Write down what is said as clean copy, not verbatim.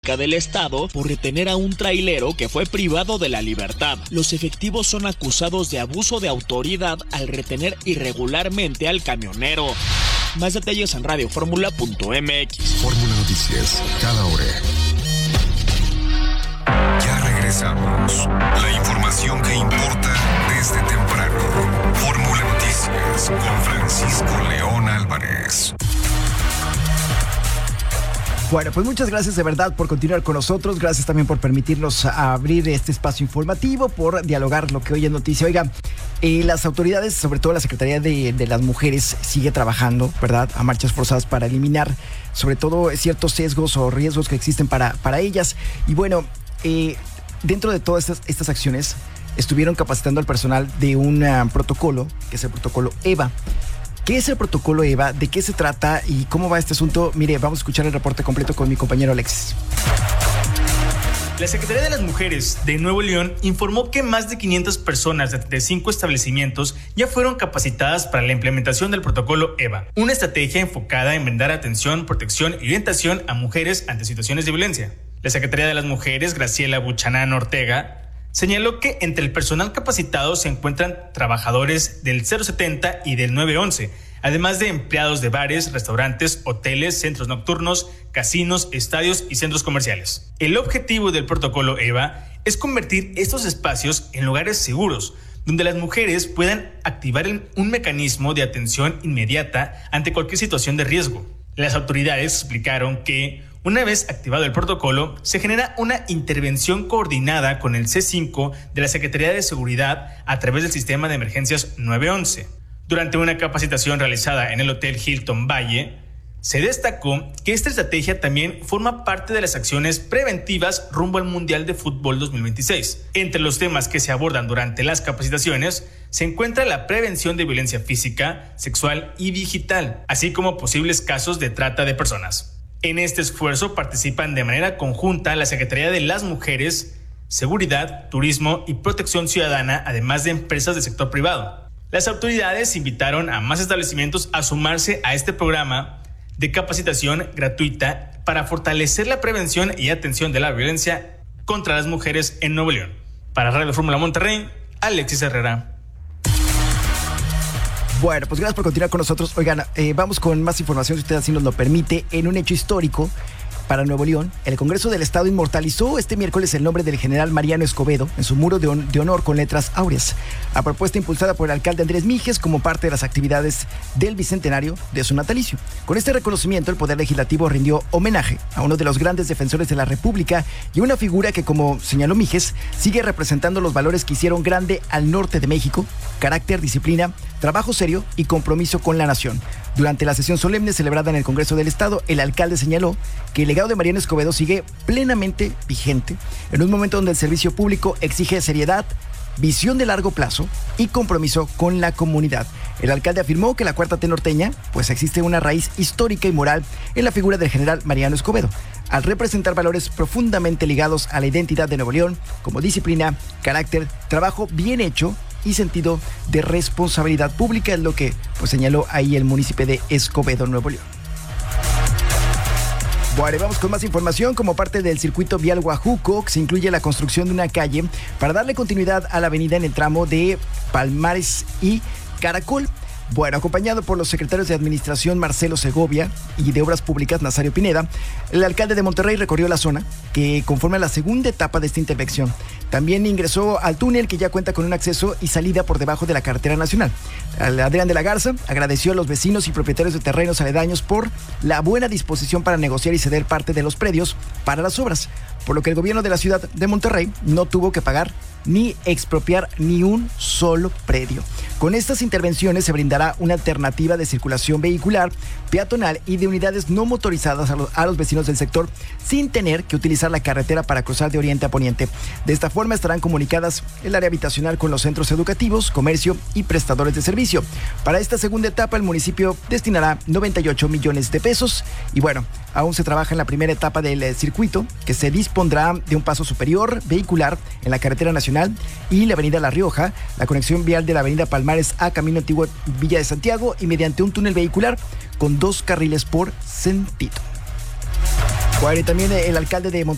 Pública del Estado por retener a un trailero que fue privado de la libertad. Los efectivos son acusados de abuso de autoridad al retener irregularmente al camionero. Más detalles en radioformula.mx. Fórmula Noticias, cada hora. Ya regresamos. La información que importa desde temprano. Fórmula Noticias con Francisco León Álvarez. Bueno, pues muchas gracias de verdad por continuar con nosotros. Gracias también por permitirnos abrir este espacio informativo, por dialogar lo que hoy es noticia. Oiga, las autoridades, sobre todo la Secretaría de las Mujeres, sigue trabajando, ¿verdad?, a marchas forzadas para eliminar, sobre todo, ciertos sesgos o riesgos que existen para ellas. Y bueno, dentro de todas estas acciones, estuvieron capacitando al personal de un protocolo, que es el protocolo EVA. ¿Qué es el protocolo EVA? ¿De qué se trata? ¿Y cómo va este asunto? Mire, vamos a escuchar el reporte completo con mi compañero Alexis. La Secretaría de las Mujeres de Nuevo León informó que más de 500 personas de 5 establecimientos ya fueron capacitadas para la implementación del protocolo EVA, una estrategia enfocada en brindar atención, protección y orientación a mujeres ante situaciones de violencia. La Secretaría de las Mujeres, Graciela Buchanan Ortega, señaló que entre el personal capacitado se encuentran trabajadores del 070 y del 911, además de empleados de bares, restaurantes, hoteles, centros nocturnos, casinos, estadios y centros comerciales. El objetivo del protocolo EVA es convertir estos espacios en lugares seguros, donde las mujeres puedan activar un mecanismo de atención inmediata ante cualquier situación de riesgo. Las autoridades explicaron que una vez activado el protocolo, se genera una intervención coordinada con el C5 de la Secretaría de Seguridad a través del sistema de emergencias 911. Durante una capacitación realizada en el Hotel Hilton Valle, se destacó que esta estrategia también forma parte de las acciones preventivas rumbo al Mundial de Fútbol 2026. Entre los temas que se abordan durante las capacitaciones se encuentra la prevención de violencia física, sexual y digital, así como posibles casos de trata de personas. En este esfuerzo participan de manera conjunta la Secretaría de las Mujeres, Seguridad, Turismo y Protección Ciudadana, además de empresas del sector privado. Las autoridades invitaron a más establecimientos a sumarse a este programa de capacitación gratuita para fortalecer la prevención y atención de la violencia contra las mujeres en Nuevo León. Para Radio Fórmula Monterrey, Alexis Herrera. Bueno, pues gracias por continuar con nosotros. Oigan, vamos con más información, si usted así nos lo permite. En un hecho histórico para Nuevo León, el Congreso del Estado inmortalizó este miércoles el nombre del general Mariano Escobedo en su muro de honor con letras áureas, a propuesta impulsada por el alcalde Andrés Mijes como parte de las actividades del bicentenario de su natalicio. Con este reconocimiento, el Poder Legislativo rindió homenaje a uno de los grandes defensores de la República y una figura que, como señaló Mijes, sigue representando los valores que hicieron grande al norte de México: carácter, disciplina, trabajo serio y compromiso con la nación. Durante la sesión solemne celebrada en el Congreso del Estado, el alcalde señaló que el legado de Mariano Escobedo sigue plenamente vigente en un momento donde el servicio público exige seriedad, visión de largo plazo y compromiso con la comunidad. El alcalde afirmó que la Cuarta T norteña, pues existe una raíz histórica y moral en la figura del general Mariano Escobedo, al representar valores profundamente ligados a la identidad de Nuevo León, como disciplina, carácter, trabajo bien hecho y sentido de responsabilidad pública, es lo que pues señaló ahí el municipio de Escobedo, Nuevo León. Bueno, vamos con más información. Como parte del circuito vial Huajuco, se incluye la construcción de una calle para darle continuidad a la avenida en el tramo de Palmares y Caracol. Bueno, acompañado por los secretarios de Administración Marcelo Segovia y de Obras Públicas Nazario Pineda, el alcalde de Monterrey recorrió la zona que conforma la segunda etapa de esta intervención. También ingresó al túnel que ya cuenta con un acceso y salida por debajo de la carretera nacional. Adrián de la Garza agradeció a los vecinos y propietarios de terrenos aledaños por la buena disposición para negociar y ceder parte de los predios para las obras, por lo que el gobierno de la ciudad de Monterrey no tuvo que pagar ni expropiar ni un solo predio. Con estas intervenciones se brindará una alternativa de circulación vehicular, peatonal y de unidades no motorizadas a los vecinos del sector sin tener que utilizar la carretera para cruzar de oriente a poniente. De esta forma estarán comunicadas el área habitacional con los centros educativos, comercio y prestadores de servicio. Para esta segunda etapa el municipio destinará 98 millones de pesos y bueno, aún se trabaja en la primera etapa del circuito, que se dispondrá de un paso superior vehicular en la carretera nacional y la avenida La Rioja, la conexión vial de la avenida Palmares a Camino Antiguo Villa de Santiago y mediante un túnel vehicular con 2 carriles por sentido. Bueno, y también el alcalde de